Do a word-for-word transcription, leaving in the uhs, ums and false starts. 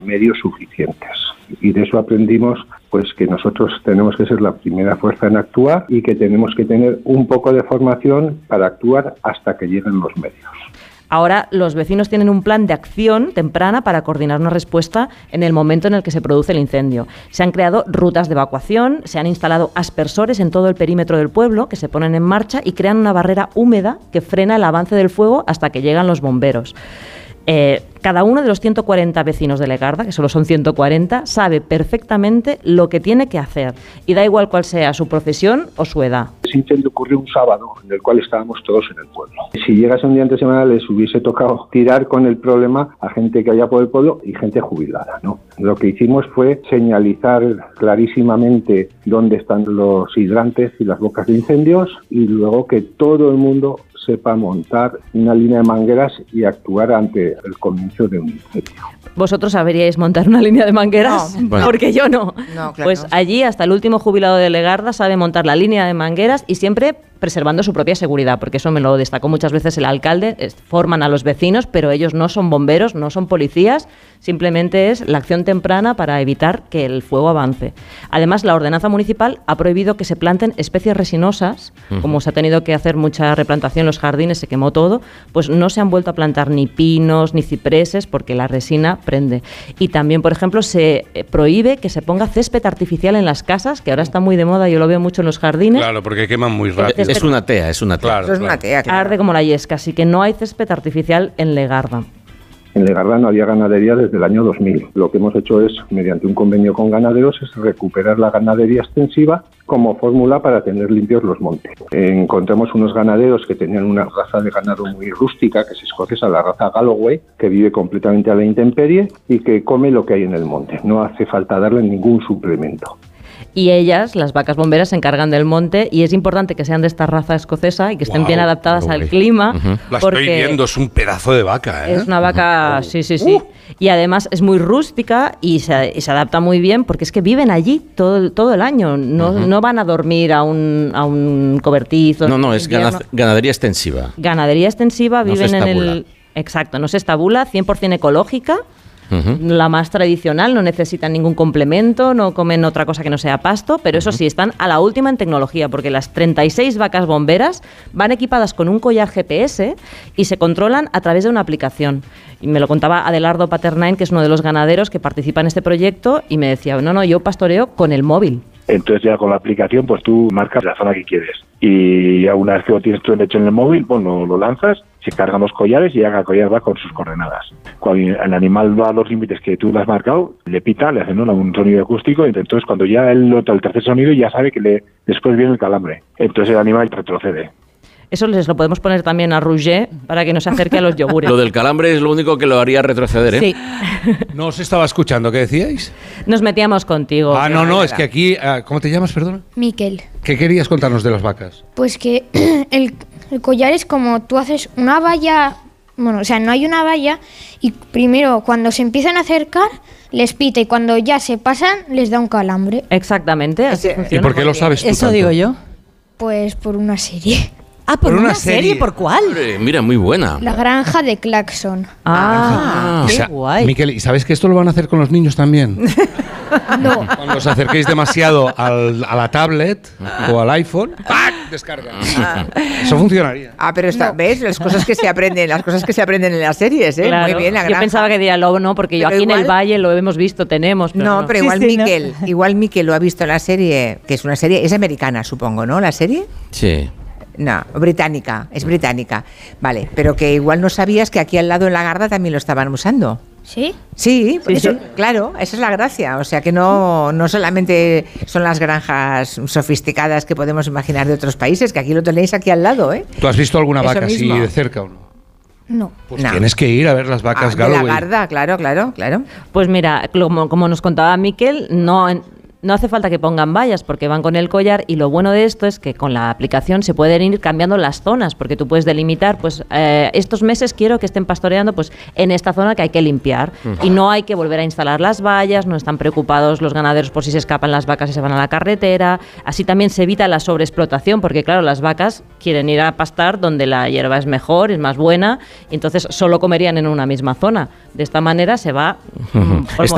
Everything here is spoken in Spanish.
medios suficientes. Y de eso aprendimos pues que nosotros tenemos que ser la primera fuerza en actuar y que tenemos que tener un poco de formación para actuar hasta que lleguen los medios. Ahora los vecinos tienen un plan de acción temprana para coordinar una respuesta en el momento en el que se produce el incendio. Se han creado rutas de evacuación, se han instalado aspersores en todo el perímetro del pueblo que se ponen en marcha y crean una barrera húmeda que frena el avance del fuego hasta que llegan los bomberos. Eh, cada uno de los ciento cuarenta vecinos de Legarda, que solo son ciento cuarenta, sabe perfectamente lo que tiene que hacer y da igual cuál sea su profesión o su edad. Ese incendio ocurrió un sábado en el cual estábamos todos en el pueblo. Si llegase un día entre semana les hubiese tocado tirar con el problema a gente que había por el pueblo y gente jubilada, ¿no? Lo que hicimos fue señalizar clarísimamente dónde están los hidrantes y las bocas de incendios y luego que todo el mundo sepa montar una línea de mangueras y actuar ante el comienzo de un incendio. ¿Vosotros sabríais montar una línea de mangueras? No, bueno. Porque yo no. No, claro. Pues allí hasta el último jubilado de Legarda sabe montar la línea de mangueras y siempre preservando su propia seguridad, porque eso me lo destacó muchas veces el alcalde. Es, forman a los vecinos, pero ellos no son bomberos, no son policías, simplemente es la acción temprana para evitar que el fuego avance. Además, la ordenanza municipal ha prohibido que se planten especies resinosas, uh-huh. como se ha tenido que hacer mucha replantación en los jardines, se quemó todo, pues no se han vuelto a plantar ni pinos ni cipreses porque la resina prende. Y también, por ejemplo, se prohíbe que se ponga césped artificial en las casas, que ahora está muy de moda, yo lo veo mucho en los jardines. Claro, porque queman muy rápido. Es una tea, es una tea. Claro, Eso es claro. una tea, claro. Arde como la yesca, así que no hay césped artificial en Legarda. En Legarda no había ganadería desde el año dos mil. Lo que hemos hecho es, mediante un convenio con ganaderos, es recuperar la ganadería extensiva como fórmula para tener limpios los montes. Encontramos unos ganaderos que tenían una raza de ganado muy rústica, que es escocesa, la raza Galloway, que vive completamente a la intemperie y que come lo que hay en el monte. No hace falta darle ningún suplemento. Y ellas, las vacas bomberas, se encargan del monte y es importante que sean de esta raza escococesa y que estén Wow, bien adaptadas al guay. clima. Uh-huh. La porque estoy viendo, es un pedazo de vaca, ¿eh? es una vaca, Uh-huh. sí, sí, sí. Uh. Y además es muy rústica y se, y se adapta muy bien porque es que viven allí todo, todo el año. No, Uh-huh. no van a dormir a un, a un cobertizo. No, no, en es invierno. gana- ganadería extensiva. Ganadería extensiva, No se viven en estabula. el... Exacto, no se estabula, cien por ciento ecológica. Uh-huh. La más tradicional, no necesitan ningún complemento, no comen otra cosa que no sea pasto, pero eso sí, están a la última en tecnología, porque las treinta y seis vacas bomberas van equipadas con un collar G P S y se controlan a través de una aplicación. Y me lo contaba Adelardo Paternain, que es uno de los ganaderos que participa en este proyecto, y me decía, no, no, yo pastoreo con el móvil. Entonces ya con la aplicación pues tú marcas la zona que quieres y ya una vez que lo tienes tú hecho en el móvil, pues lo, lo lanzas, se cargan los collares y ya el collar va con sus coordenadas. Cuando el animal va a los límites que tú le has marcado, le pita, le hacen ¿no? un sonido acústico y entonces cuando ya el, el tercer sonido ya sabe que le, después viene el calambre. Entonces el animal retrocede. Eso les lo podemos poner también a Roger para que no se acerque a los yogures. Lo del calambre es lo único que lo haría retroceder, ¿eh? Sí. No os estaba escuchando, ¿qué decíais? Nos metíamos contigo. Ah, no, no, es que aquí... ah, ¿Cómo te llamas, perdona? Miquel, ¿Qué querías contarnos de las vacas? pues que el, el collar es como tú haces una valla, bueno, o sea, no hay una valla y primero cuando se empiezan a acercar les pita y cuando ya se pasan les da un calambre, Exactamente, así Ese- funciona. ¿Y por qué lo sabes tú Eso tanto? digo yo. pues por una serie. Ah, ¿por, Por una, una serie? serie. ¿Por cuál? Hombre, mira, muy buena. La granja de Claxon. Ah, Ah, qué Y sa- guay. Miquel, ¿y sabes que esto lo van a hacer con los niños también? No, Cuando os acerquéis demasiado al- a la tablet o al iPhone, ¡pac! Descarga. Eso funcionaría. Ah, pero está, ¿ves? Las cosas que se aprenden, las cosas que se aprenden en las series, ¿eh? claro. Muy bien, la Yo granja. pensaba que diría lobo, no, porque yo Pero aquí en el igual- valle lo hemos visto, tenemos. Pero No, no, pero Sí, igual sí, ¿no? Miquel, igual Miquel lo ha visto en la serie, que es una serie, es americana, supongo, ¿no? La serie. sí. No, británica, es británica. Vale, pero que igual no sabías que aquí al lado en la Garda también lo estaban usando. ¿sí? Sí, Sí, eso- sí. claro, esa es la gracia. O sea que no, no solamente son las granjas sofisticadas que podemos imaginar de otros países, que aquí lo tenéis aquí al lado, ¿eh? ¿Tú has visto alguna Eso vaca así mismo. de cerca o no? No. Pues No. tienes que ir a ver las vacas Ah, de la Galloway. Garda, claro, claro, claro. Pues mira, como, como nos contaba Miquel, no, no hace falta que pongan vallas porque van con el collar y lo bueno de esto es que con la aplicación se pueden ir cambiando las zonas porque tú puedes delimitar, pues eh, estos meses quiero que estén pastoreando pues en esta zona que hay que limpiar y no hay que volver a instalar las vallas, no están preocupados los ganaderos por si se escapan las vacas y se van a la carretera, así también se evita la sobreexplotación porque claro, las vacas quieren ir a pastar donde la hierba es mejor, es más buena y entonces solo comerían en una misma zona. De esta manera se va mm, por Esta-